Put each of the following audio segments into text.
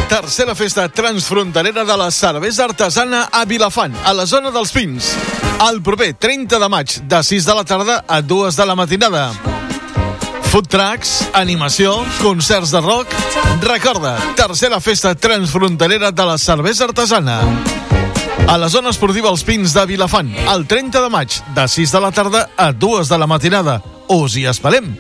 Tercera festa transfronterera de la cervesa artesana a Vilafant, a la zona dels Pins. El proper 30 de maig, de 6 de la tarda a 2 de la matinada. Food trucks, animació, concerts de rock. Recorda, tercera festa transfronterera de la cervesa artesana. A la zona esportiva Els Pins de Vilafant, el 30 de maig, de 6 de la tarda a 2 de la matinada. Us hi esperem.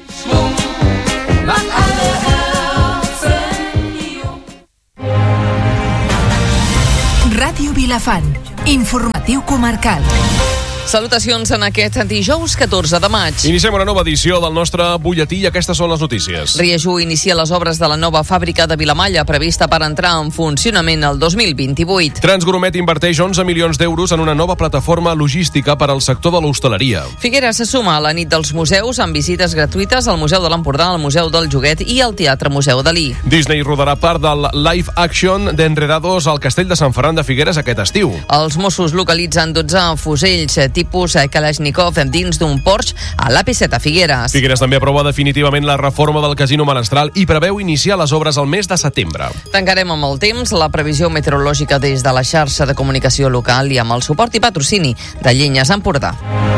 Ràdio Vilafant, informatiu comarcal. Salutacions en aquest dijous 14 de maig. Iniciem una nova edició del nostre butlletí i aquestes són les notícies. Rieju inicia les obres de la nova fàbrica de Vilamalla prevista per entrar en funcionament el 2028. Transgourmet inverteix 11 milions d'euros en una nova plataforma logística per al sector de l'hostaleria. Figueres se suma a la nit dels museus amb visites gratuïtes al Museu de l'Empordà, al Museu del Joguet i al Teatre Museu Dalí. Disney rodarà part del live action d'Enredados al Castell de Sant Ferran de Figueres aquest estiu. Els Mossos localitzen 12 fusells tipus Kalashnikov dins d'un Porsche a l'AP7 a Figueres. Figueres també aprova definitivament la reforma del Casino Menestral i preveu iniciar les obres al mes de setembre. Tancarem amb el temps la previsió meteorològica des de la xarxa de comunicació local i amb el suport i patrocini de Llenyes Empordà.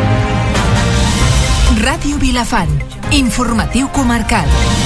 Ràdio Vilafant, informatiu comarcal.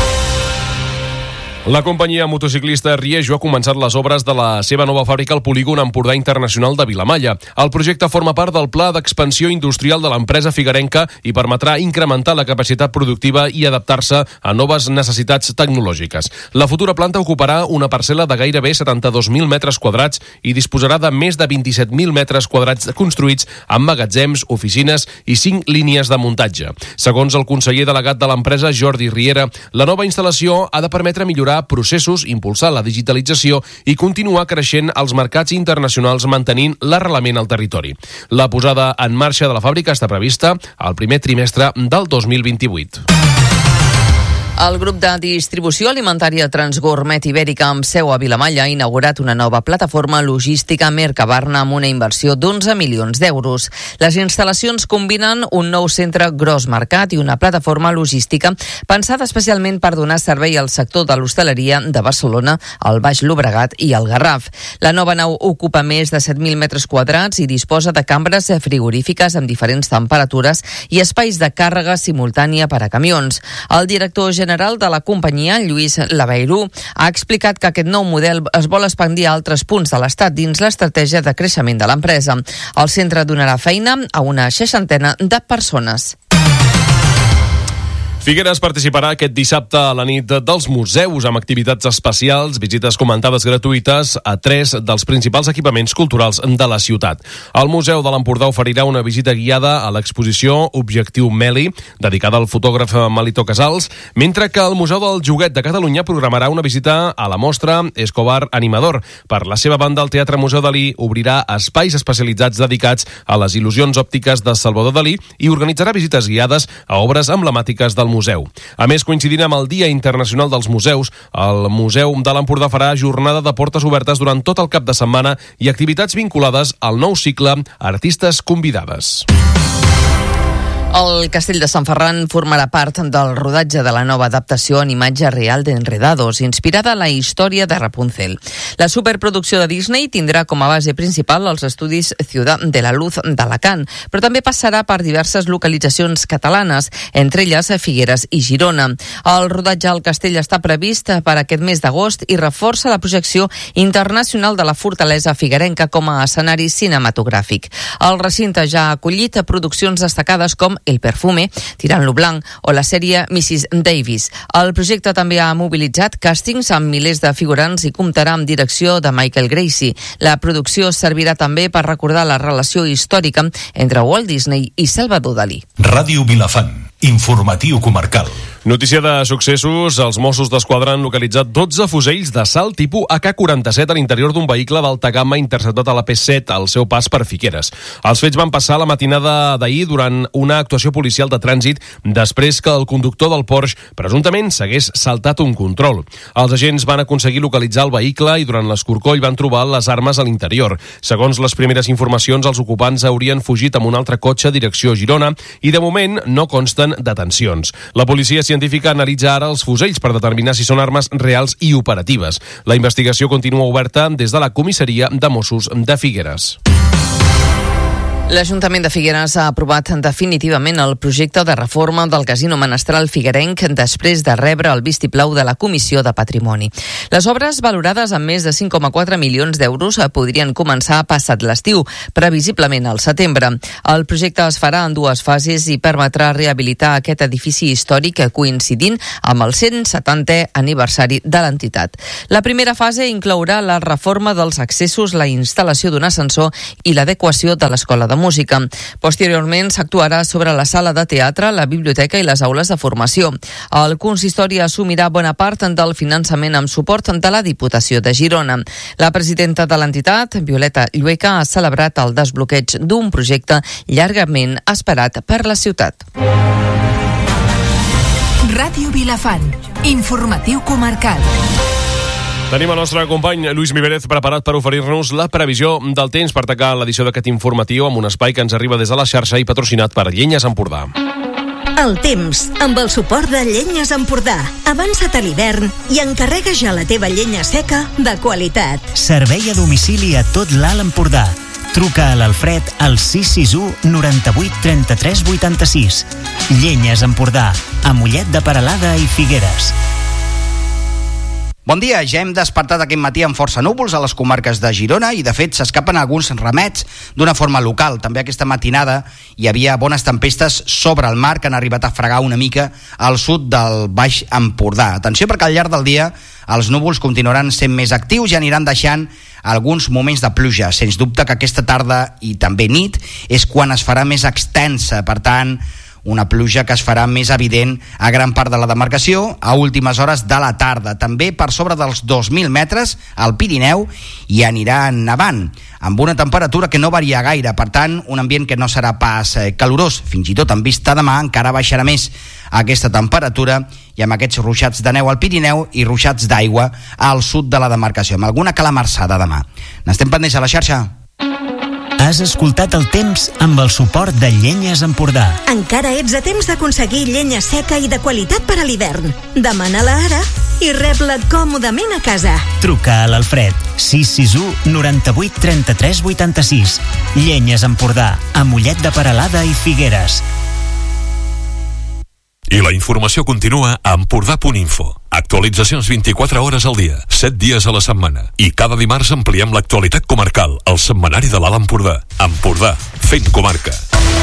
La companyia motociclista Rieju ha començat les obres de la seva nova fàbrica al polígon Empordà Internacional de Vilamalla. El projecte forma part del pla d'expansió industrial de l'empresa figuerenca i permetrà incrementar la capacitat productiva i adaptar-se a noves necessitats tecnològiques. La futura planta ocuparà una parcel·la de gairebé 72.000 metres quadrats i disposarà de més de 27.000 metres quadrats construïts amb magatzems, oficines i 5 línies de muntatge. Segons el conseller delegat de l'empresa, Jordi Riera, la nova instal·lació ha de permetre millorar processos, impulsar la digitalització i continuar creixent als mercats internacionals mantenint l'arrelament al territori. La posada en marxa de la fàbrica està prevista al primer trimestre del 2028. El grup de distribució alimentària Transgourmet Ibèrica amb seu a Vilamalla ha inaugurat una nova plataforma logística Mercabarna amb una inversió d'11 milions d'euros. Les instal·lacions combinen un nou centre gros mercat i una plataforma logística pensada especialment per donar servei al sector de l'hostaleria de Barcelona, el Baix Llobregat i el Garraf. La nova nau ocupa més de 7.000 metres quadrats i disposa de cambres frigorífiques amb diferents temperatures i espais de càrrega simultània per a camions. El director general de la companyia, Lluís Laveirú, ha explicat que aquest nou model es vol expandir a altres punts de l'Estat dins l'estratègia de creixement de l'empresa. El centre donarà feina a una 60 de persones. Figueres participarà aquest dissabte a la nit dels museus amb activitats especials, visites comentades gratuïtes a 3 dels principals equipaments culturals de la ciutat. El Museu de l'Empordà oferirà una visita guiada a l'exposició Objectiu Meli, dedicada al fotògraf Melitó Casals, mentre que el Museu del Joguet de Catalunya programarà una visita a la mostra Escobar Animador. Per la seva banda, el Teatre Museu Dalí obrirà espais especialitzats dedicats a les il·lusions òptiques de Salvador Dalí i organitzarà visites guiades a obres emblemàtiques del museu. A més, coincidint amb el Dia Internacional dels Museus, el Museu de l'Empordà farà jornada de portes obertes durant tot el cap de setmana i activitats vinculades al nou cicle Artistes Convidades. El Castell de Sant Ferran formarà part del rodatge de la nova adaptació en imatge real d'Enredados, inspirada a la història de Rapunzel. La superproducció de Disney tindrà com a base principal els estudis Ciudad de la Luz d'Alacant, però també passarà per diverses localitzacions catalanes, entre elles Figueres i Girona. El rodatge al castell està previst per aquest mes d'agost i reforça la projecció internacional de la fortalesa figuerenca com a escenari cinematogràfic. El recinte ja ha acollit produccions destacades com El Perfume, Tirant-lo blanc o la sèrie Mrs. Davis. El projecte també ha mobilitzat càstings amb milers de figurants i comptarà amb direcció de Michael Gracie. La producció servirà també per recordar la relació històrica entre Walt Disney i Salvador Dalí. Ràdio Vilafant, informatiu comarcal. Notícia de successos, els Mossos d'Esquadra han localitzat 12 fusells d'assalt tipus AK-47 a l'interior d'un vehicle d'alta gamma interceptat a la P7 al seu pas per Figueres. Els fets van passar la matinada d'ahir durant una actuació policial de trànsit després que el conductor del Porsche presumptament s'hagués saltat un control. Els agents van aconseguir localitzar el vehicle i durant l'escorcoll van trobar les armes a l'interior. Segons les primeres informacions, els ocupants haurien fugit amb un altre cotxe direcció Girona i de moment no consten detencions. La policia científica científica analitza ara els fusells per determinar si són armes reals i operatives. La investigació continua oberta des de la comissaria de Mossos de Figueres. L'Ajuntament de Figueres ha aprovat definitivament el projecte de reforma del Casino Menestral Figuerenc després de rebre el vistiplau de la Comissió de Patrimoni. Les obres, valorades amb més de 5,4 milions d'euros, podrien començar passat l'estiu, previsiblement al setembre. El projecte es farà en 2 fases i permetrà rehabilitar aquest edifici històric coincidint amb el 170è aniversari de l'entitat. La primera fase inclourà la reforma dels accessos, la instal·lació d'un ascensor i l'adequació de l'escola de música. Posteriorment s'actuarà sobre la sala de teatre, la biblioteca i les aules de formació. El consistori assumirà bona part del finançament amb suport de la Diputació de Girona. La presidenta de l'entitat, Violeta Llueca, ha celebrat el desbloqueig d'un projecte llargament esperat per la ciutat. Ràdio Vilafant, informatiu comarcal. Tenim el nostre company Lluís Miverez preparat per oferir-nos la previsió del temps per tancar l'edició d'aquest informatiu amb un espai que ens arriba des de la xarxa i patrocinat per Llenyes Empordà. El temps, amb el suport de Llenyes Empordà. Avança't a l'hivern i encarrega ja la teva llenya seca de qualitat. Servei a domicili a tot l'Alt Empordà. Truca a l'Alfred al 661 98 33 86. Llenyes Empordà, a Mollet de Peralada i Figueres. Bon dia, ja hem despertat aquest matí amb força núvols a les comarques de Girona i de fet s'escapen alguns ramets d'una forma local. També aquesta matinada hi havia bones tempestes sobre el mar que han arribat a fregar una mica al sud del Baix Empordà. Atenció perquè al llarg del dia els núvols continuaran sent més actius i aniran deixant alguns moments de pluja. Sens dubte que aquesta tarda i també nit és quan es farà més extensa, per tant una pluja que es farà més evident a gran part de la demarcació a últimes hores de la tarda. També per sobre dels 2.000 metres al Pirineu i anirà nevant, amb una temperatura que no varia gaire. Per tant, un ambient que no serà pas calorós. Fins i tot en vista demà encara baixarà més aquesta temperatura i amb aquests ruixats de neu al Pirineu i ruixats d'aigua al sud de la demarcació, amb alguna calamarsada demà. N'estem pendents a la xarxa. Has escoltat el temps amb el suport de Llenyes Empordà. Encara ets a temps d'aconseguir llenya seca i de qualitat per a l'hivern. Demana-la ara i rep-la còmodament a casa. Truca a l'Alfred 661 98 33 86. Llenyes Empordà, a Mollet de Peralada i Figueres. I la informació continua a Empordà.info. Actualitzacions 24 hores al dia, 7 dies a la setmana. I cada dimarts ampliem l'actualitat comarcal, el setmanari de l'Alt Empordà. Empordà, fent comarca.